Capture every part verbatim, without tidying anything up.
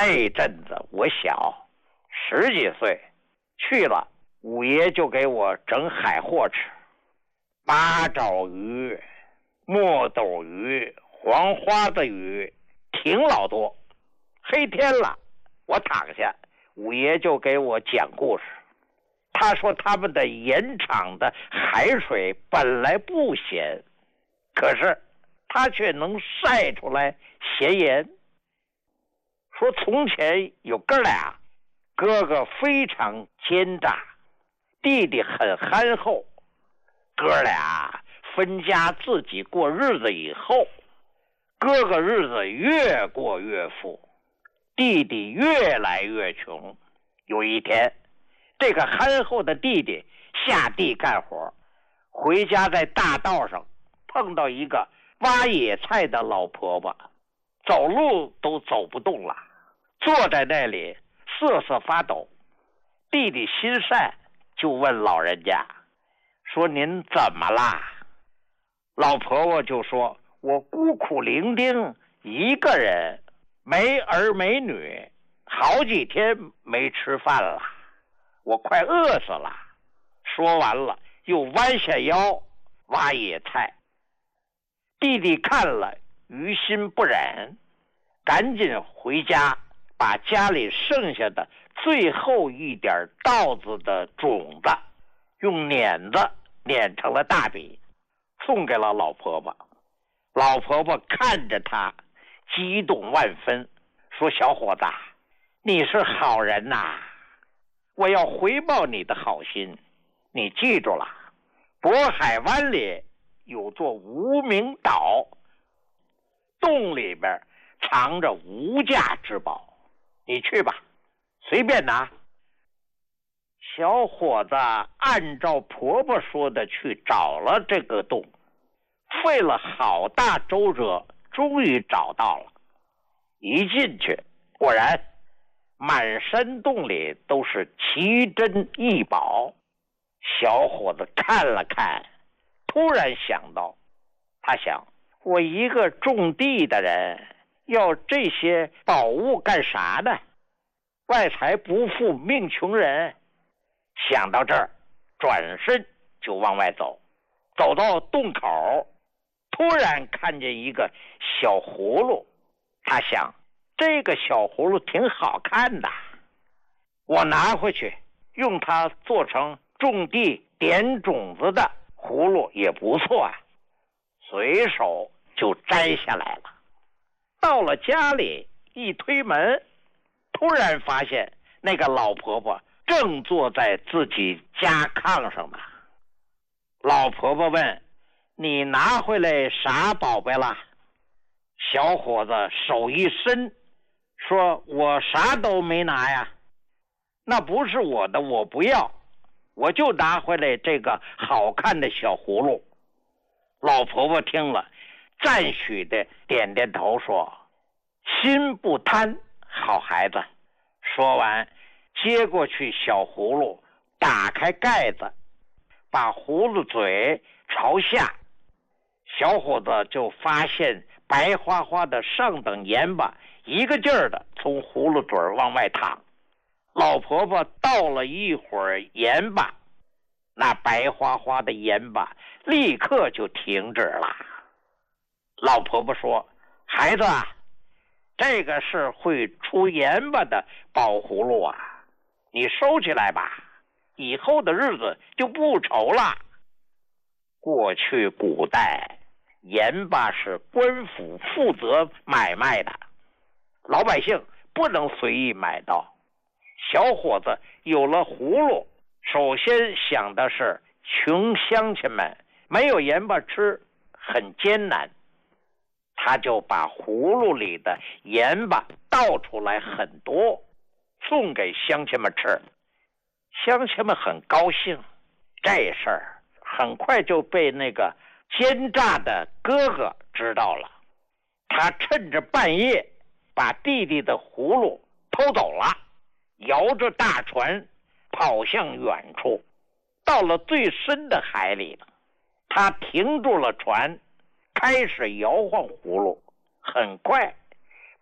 那阵子我小，十几岁，去了，五爷就给我整海货吃，八爪鱼、墨斗鱼、黄花子鱼，挺老多。黑天了，我躺下，五爷就给我讲故事。他说他们的盐场的海水本来不咸，可是他却能晒出来咸盐。说从前有哥俩，哥哥非常奸诈，弟弟很憨厚。哥俩分家自己过日子以后，哥哥日子越过越富，弟弟越来越穷。有一天，这个憨厚的弟弟下地干活，回家在大道上碰到一个挖野菜的老婆婆，走路都走不动了，坐在那里瑟瑟发抖。弟弟心善，就问老人家说：“您怎么啦？”老婆婆就说：“我孤苦伶仃一个人，没儿没女，好几天没吃饭了，我快饿死了。”说完了，又弯下腰挖野菜。弟弟看了，于心不忍，赶紧回家，把家里剩下的最后一点稻子的种子，用碾子碾成了大饼，送给了老婆婆。老婆婆看着他，激动万分，说：“小伙子，你是好人呐，我要回报你的好心。你记住了，渤海湾里有座无名岛，洞里边藏着无价之宝，你去吧，随便拿。”小伙子按照婆婆说的去找了这个洞，费了好大周折，终于找到了。一进去，果然满山洞里都是奇珍异宝。小伙子看了看，突然想到，他想，我一个种地的人，要这些宝物干啥呢？外财不富命穷人。想到这儿，转身就往外走。走到洞口，突然看见一个小葫芦，他想，这个小葫芦挺好看的，我拿回去用它做成种地点种子的葫芦也不错啊。随手就摘下来了。到了家里，一推门，突然发现那个老婆婆正坐在自己家炕上呢。老婆婆问：“你拿回来啥宝贝了？”小伙子手一伸，说：“我啥都没拿呀，那不是我的，我不要，我就拿回来这个好看的小葫芦。”老婆婆听了，赞许的点点头，说：“心不贪，好孩子。”说完，接过去小葫芦，打开盖子，把葫芦嘴朝下，小伙子就发现白花花的上等盐巴一个劲儿的从葫芦嘴往外淌。老婆婆倒了一会儿盐巴，那白花花的盐巴立刻就停止了。老婆婆说：“孩子啊，这个是会出盐巴的宝葫芦啊，你收起来吧，以后的日子就不愁了。”过去古代，盐巴是官府负责买卖的，老百姓不能随意买到。小伙子有了葫芦，首先想的是穷乡亲们没有盐巴吃，很艰难。他就把葫芦里的盐巴倒出来很多，送给乡亲们吃。乡亲们很高兴，这事儿很快就被那个奸诈的哥哥知道了。他趁着半夜把弟弟的葫芦偷走了，摇着大船跑向远处。到了最深的海里了，他停住了船，开始摇晃葫芦。很快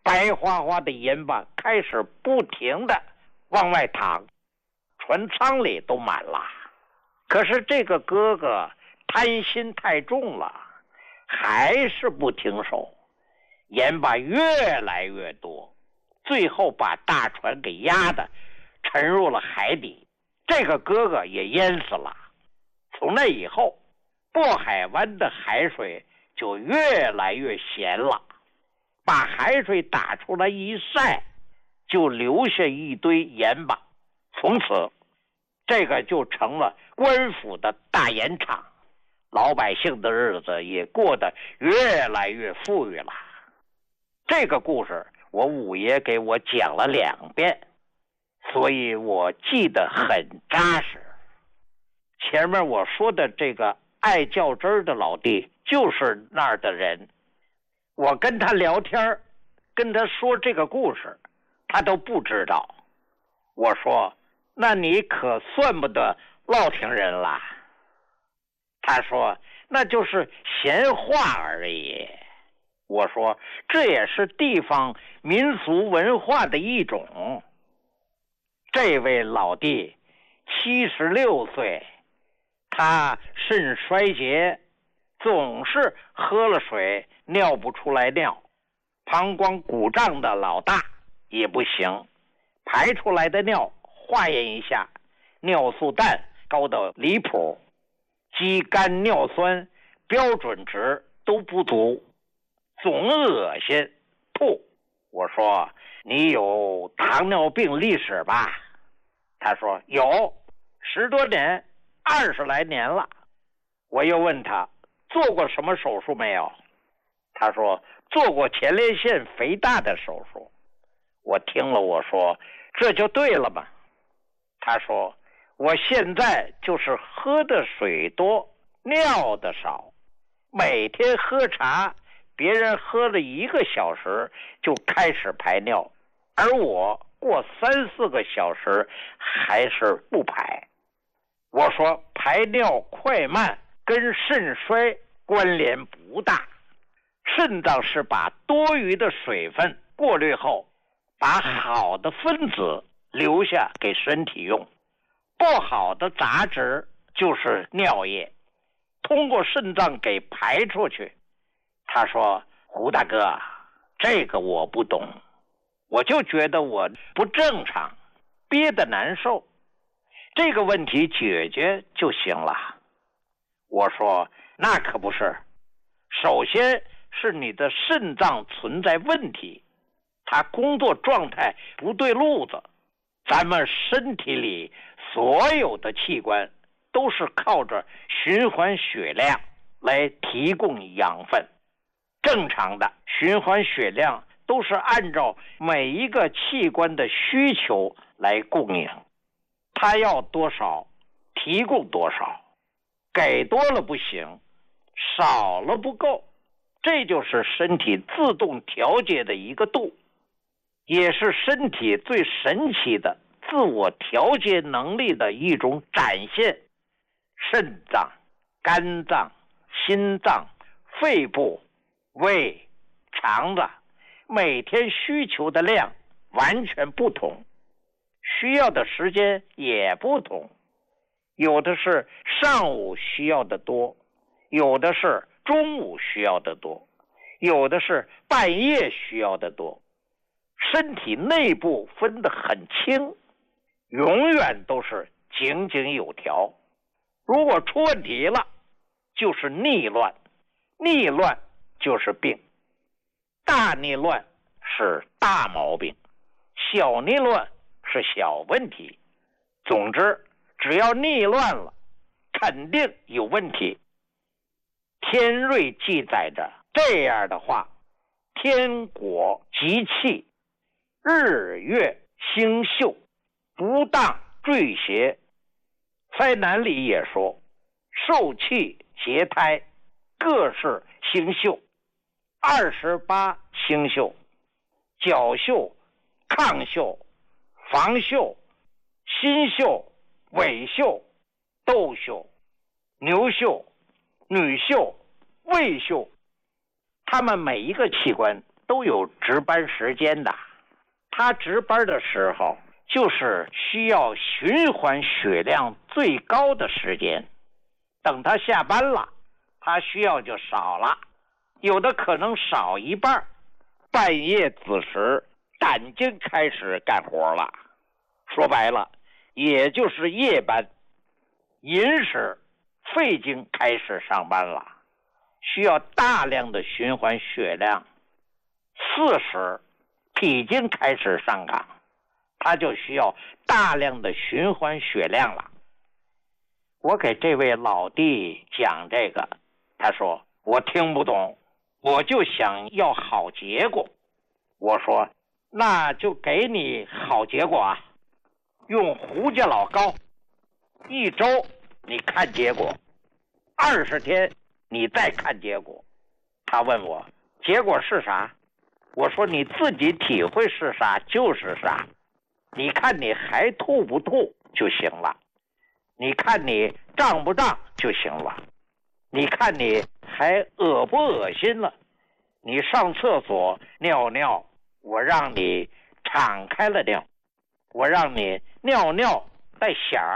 白花花的盐巴开始不停的往外淌，船舱里都满了。可是这个哥哥贪心太重了，还是不停手，盐巴越来越多，最后把大船给压得沉入了海底，这个哥哥也淹死了。从那以后，渤海湾的海水就越来越咸了，把海水打出来一晒，就留下一堆盐巴，从此这个就成了官府的大盐场，老百姓的日子也过得越来越富裕了。这个故事我五爷给我讲了两遍，所以我记得很扎实。前面我说的这个爱较真儿的老弟就是那儿的人，我跟他聊天，跟他说这个故事，他都不知道。我说，那你可算不得乐亭人啦。他说，那就是闲话而已。我说，这也是地方民俗文化的一种。这位老弟七十六岁，他肾衰竭，总是喝了水尿不出来尿，膀胱鼓胀的老大也不行，排出来的尿化验一下，尿素氮高到离谱，肌酐尿酸标准值都不足，总恶心吐。我说，你有糖尿病历史吧？他说有，十多年，二十来年了。我又问他做过什么手术没有？他说做过前列腺肥大的手术。我听了我说这就对了嘛。他说我现在就是喝的水多，尿的少，每天喝茶，别人喝了一个小时就开始排尿，而我过三四个小时还是不排。我说排尿快慢跟肾衰关联不大，肾脏是把多余的水分过滤后，把好的分子留下给身体用，不好的杂质就是尿液，通过肾脏给排出去。他说，胡大哥，这个我不懂，我就觉得我不正常，憋得难受，这个问题解决就行了。我说那可不是，首先是你的肾脏存在问题，它工作状态不对路子。咱们身体里所有的器官都是靠着循环血量来提供养分，正常的循环血量都是按照每一个器官的需求来供应，它要多少提供多少，给多了不行，少了不够，这就是身体自动调节的一个度，也是身体最神奇的自我调节能力的一种展现。肾脏、肝脏、心脏、肺部、胃、肠子每天需求的量完全不同，需要的时间也不同，有的是上午需要的多，有的是中午需要的多，有的是半夜需要的多。身体内部分得很清，永远都是井井有条。如果出问题了，就是逆乱，逆乱就是病。大逆乱是大毛病，小逆乱是小问题。总之，只要逆乱了，肯定有问题。天瑞记载着这样的话：天果吉气，日月星宿，不当坠邪。灾难里也说，受气节胎，各是星宿，二十八星宿，角宿、亢宿、房宿、心宿、尾宿、斗宿、牛宿、女宿、胃宿，它们每一个器官都有值班时间的。他值班的时候就是需要循环血量最高的时间，等他下班了，他需要就少了，有的可能少一半。半夜子时胆经开始干活了，说白了也就是夜班。寅时肺经开始上班了，需要大量的循环血量。巳时脾经开始上岗，它就需要大量的循环血量了。我给这位老弟讲这个，他说我听不懂，我就想要好结果。我说那就给你好结果啊，用胡家老膏，一周你看结果，二十天你再看结果。他问我结果是啥，我说你自己体会是啥就是啥，你看你还吐不吐就行了，你看你胀不胀就行了，你看你还恶不恶心了，你上厕所尿尿，我让你敞开了尿，我让你尿尿带响儿。